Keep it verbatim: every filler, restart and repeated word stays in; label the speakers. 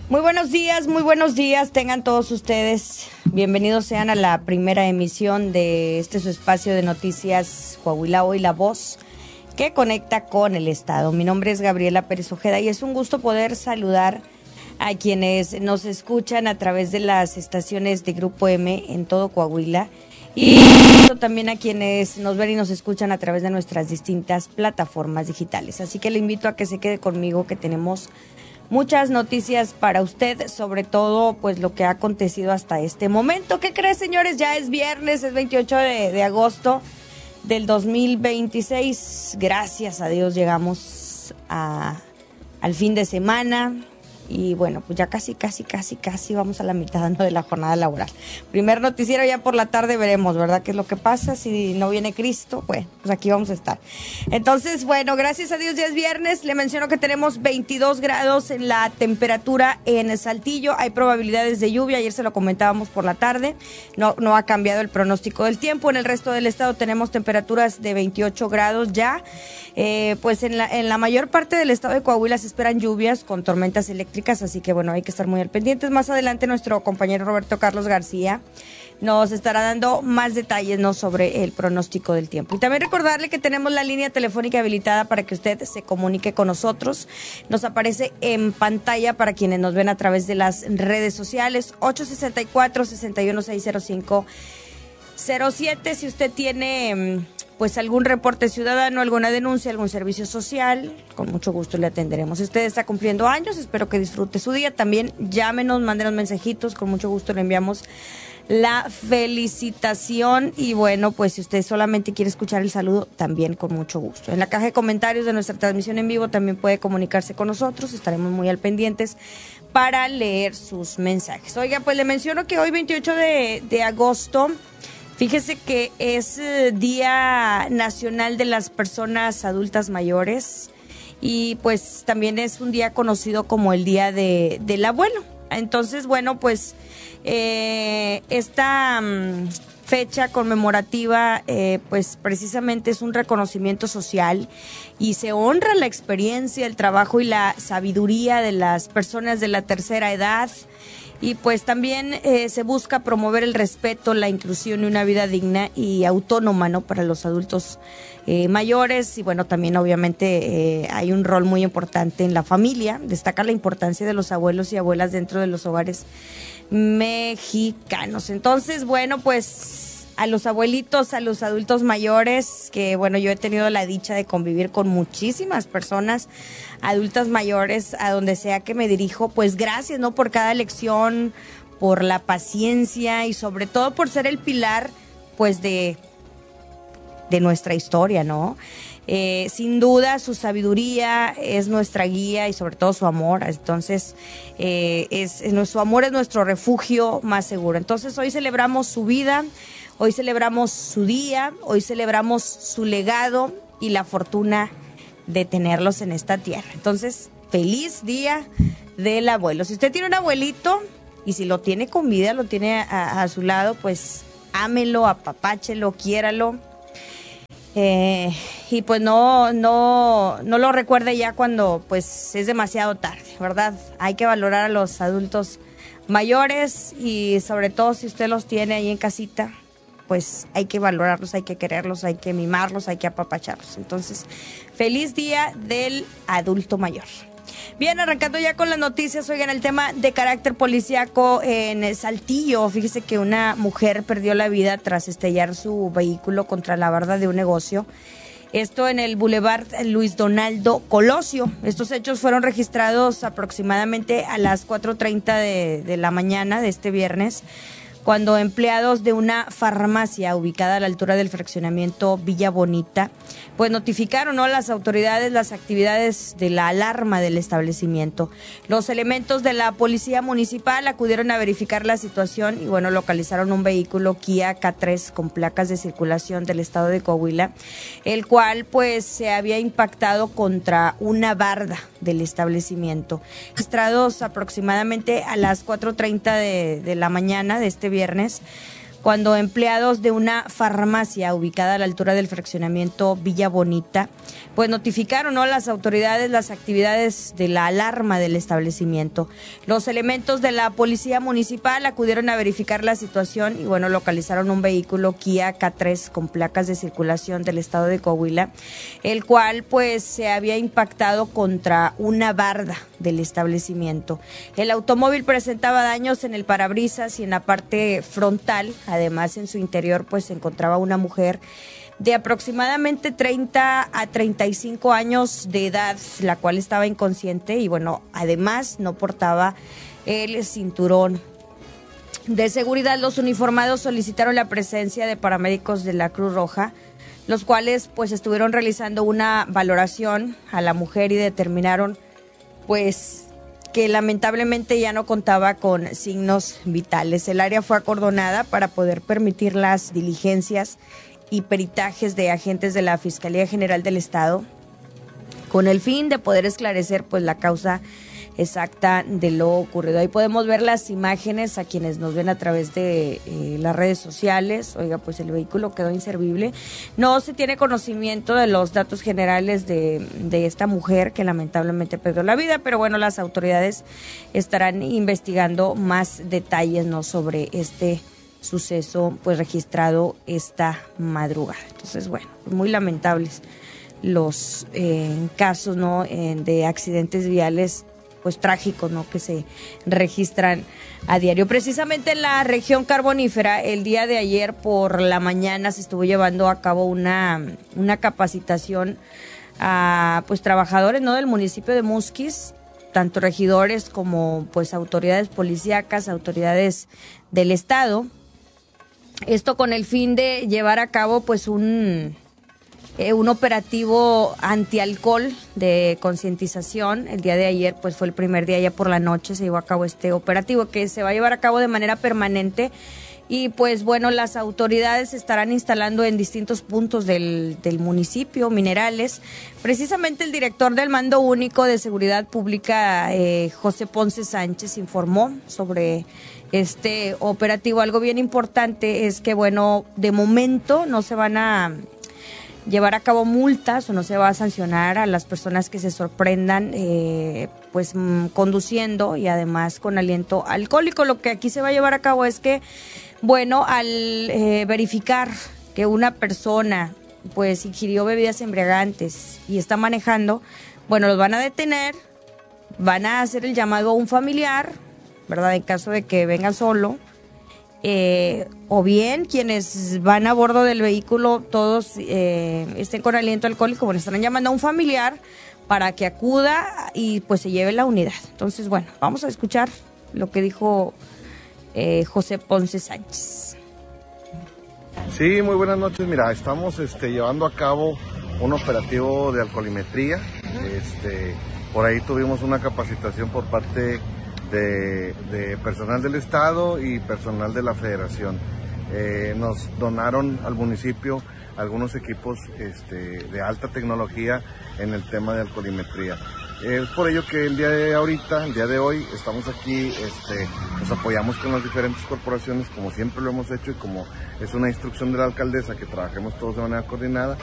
Speaker 1: Muy buenos días, muy buenos días, tengan todos ustedes. Bienvenidos sean a la primera emisión de este su espacio de noticias Coahuila Hoy, La Voz, que conecta con el Estado. Mi nombre es Gabriela Pérez Ojeda y es un gusto poder saludar a quienes nos escuchan a través de las estaciones de Grupo M en todo Coahuila y también a quienes nos ven y nos escuchan a través de nuestras distintas plataformas digitales. Así que le invito a que se quede conmigo, que tenemos muchas noticias para usted, sobre todo pues lo que ha acontecido hasta este momento. ¿Qué cree, señores? Ya es viernes, es veintiocho de, de agosto del dos mil veintiséis. Gracias a Dios llegamos a, al fin de semana. Y bueno, pues ya casi, casi, casi, casi vamos a la mitad, ¿no?, de la jornada laboral. Primer noticiero ya por la tarde, veremos, ¿verdad?, qué es lo que pasa. Si no viene Cristo, bueno, pues aquí vamos a estar. Entonces, bueno, gracias a Dios ya es viernes. Le menciono que tenemos veintidós grados en la temperatura en Saltillo. Hay probabilidades de lluvia, ayer se lo comentábamos por la tarde. No, no ha cambiado el pronóstico del tiempo. En el resto del estado tenemos temperaturas de veintiocho grados ya. Eh, pues en la, en la mayor parte del estado de Coahuila se esperan lluvias con tormentas eléctricas. Así que bueno, hay que estar muy al pendientes. Más adelante nuestro compañero Roberto Carlos García nos estará dando más detalles, ¿no?, sobre el pronóstico del tiempo. Y también recordarle que tenemos la línea telefónica habilitada para que usted se comunique con nosotros. Nos aparece en pantalla para quienes nos ven a través de las redes sociales, ocho sesenta y cuatro, sesenta y uno, seiscientos cinco cero siete. Si usted tiene pues algún reporte ciudadano, alguna denuncia, algún servicio social, con mucho gusto le atenderemos. Si usted está cumpliendo años, espero que disfrute su día. También llámenos, mándenos mensajitos, con mucho gusto le enviamos la felicitación. Y bueno, pues si usted solamente quiere escuchar el saludo, también con mucho gusto. En la caja de comentarios de nuestra transmisión en vivo también puede comunicarse con nosotros, estaremos muy al pendientes para leer sus mensajes. Oiga, pues le menciono que hoy veintiocho de, de agosto, fíjese que es eh, Día Nacional de las Personas Adultas Mayores y pues también es un día conocido como el Día de, del Abuelo. Entonces, bueno, pues eh, esta um, fecha conmemorativa eh, pues precisamente es un reconocimiento social y se honra la experiencia, el trabajo y la sabiduría de las personas de la tercera edad. Y pues también eh, se busca promover el respeto, la inclusión y una vida digna y autónoma, ¿no?, para los adultos eh, mayores. Y bueno, también obviamente eh, hay un rol muy importante en la familia. Destaca la importancia de los abuelos y abuelas dentro de los hogares mexicanos. Entonces, bueno, pues a los abuelitos, a los adultos mayores, que bueno, yo he tenido la dicha de convivir con muchísimas personas adultas mayores, a donde sea que me dirijo, pues gracias, ¿no?, por cada lección, por la paciencia y sobre todo por ser el pilar, pues de, de nuestra historia, ¿no? Eh, sin duda su sabiduría es nuestra guía y sobre todo su amor. Entonces eh, es, es, su amor es nuestro refugio más seguro. Entonces hoy celebramos su vida, hoy celebramos su día, hoy celebramos su legado y la fortuna de tenerlos en esta tierra. Entonces, feliz Día del Abuelo. Si usted tiene un abuelito y si lo tiene con vida, lo tiene a, a su lado, pues ámelo, apapáchelo, quiéralo. Eh, y pues no, no, no lo recuerde ya cuando pues es demasiado tarde, ¿verdad? Hay que valorar a los adultos mayores y sobre todo si usted los tiene ahí en casita, pues hay que valorarlos, hay que quererlos, hay que mimarlos, hay que apapacharlos. Entonces, feliz Día del Adulto Mayor. Bien, arrancando ya con las noticias, oigan, el tema de carácter policíaco en Saltillo. Fíjese que una mujer perdió la vida tras estrellar su vehículo contra la barda de un negocio. Esto en el Boulevard Luis Donaldo Colosio. Estos hechos fueron registrados aproximadamente a las cuatro treinta de, de la mañana de este viernes, cuando empleados de una farmacia ubicada a la altura del fraccionamiento Villa Bonita, pues notificaron, ¿no?, a las autoridades las actividades de la alarma del establecimiento. Los elementos de la policía municipal acudieron a verificar la situación y bueno, localizaron un vehículo Kia K tres con placas de circulación del estado de Coahuila, el cual pues se había impactado contra una barda del establecimiento. Registrados aproximadamente a las cuatro treinta de, de la mañana de este viernes, cuando empleados de una farmacia ubicada a la altura del fraccionamiento Villa Bonita, pues notificaron, ¿no?, a las autoridades las actividades de la alarma del establecimiento. Los elementos de la policía municipal acudieron a verificar la situación y bueno, localizaron un vehículo Kia K tres con placas de circulación del estado de Coahuila, el cual pues se había impactado contra una barda del establecimiento. El automóvil presentaba daños en el parabrisas y en la parte frontal. Además, en su interior pues se encontraba una mujer de aproximadamente treinta a treinta y cinco años de edad, la cual estaba inconsciente y bueno, además no portaba el cinturón de seguridad. Los uniformados solicitaron la presencia de paramédicos de la Cruz Roja, los cuales pues estuvieron realizando una valoración a la mujer y determinaron pues que lamentablemente ya no contaba con signos vitales. El área fue acordonada para poder permitir las diligencias y peritajes de agentes de la Fiscalía General del Estado con el fin de poder esclarecer pues la causa exacta de lo ocurrido. Ahí podemos ver las imágenes a quienes nos ven a través de eh, las redes sociales. Oiga, pues el vehículo quedó inservible. No se tiene conocimiento de los datos generales de, de esta mujer que lamentablemente perdió la vida, pero bueno, las autoridades estarán investigando más detalles, ¿no?, sobre este suceso pues registrado esta madrugada. Entonces, bueno, muy lamentables los eh, casos, ¿no?, eh, de accidentes viales pues trágicos, ¿no?, que se registran a diario. Precisamente en la región carbonífera, el día de ayer por la mañana se estuvo llevando a cabo una, una capacitación a pues trabajadores, ¿no?, del municipio de Musquis, tanto regidores como pues autoridades policíacas, autoridades del estado. Esto con el fin de llevar a cabo pues un, eh, un operativo antialcohol de concientización. El día de ayer pues fue el primer día, ya por la noche se llevó a cabo este operativo que se va a llevar a cabo de manera permanente. Y pues bueno, las autoridades estarán instalando en distintos puntos del, del municipio minerales. Precisamente el director del Mando Único de Seguridad Pública, eh, José Ponce Sánchez, informó sobre este operativo. Algo bien importante es que bueno, de momento no se van a llevar a cabo multas o no se va a sancionar a las personas que se sorprendan eh, pues mm, conduciendo y además con aliento alcohólico. Lo que aquí se va a llevar a cabo es que bueno, al eh, verificar que una persona pues ingirió bebidas embriagantes y está manejando, bueno, los van a detener, van a hacer el llamado a un familiar, ¿verdad?, en caso de que venga solo, eh, o bien quienes van a bordo del vehículo todos eh, estén con aliento alcohólico, bueno, estarán llamando a un familiar para que acuda y pues se lleve la unidad. Entonces, bueno, vamos a escuchar lo que dijo Eh, José Ponce Sánchez.
Speaker 2: Sí, muy buenas noches. Mira, estamos este, llevando a cabo un operativo de alcoholimetría. Este, por ahí tuvimos una capacitación por parte de, de personal del Estado y personal de la Federación. Eh, nos donaron al municipio algunos equipos este, de alta tecnología en el tema de alcoholimetría. Es por ello que el día de ahorita, el día de hoy, estamos aquí, este, nos apoyamos con las diferentes corporaciones, como siempre lo hemos hecho y como es una instrucción de la alcaldesa que trabajemos todos de manera coordinada.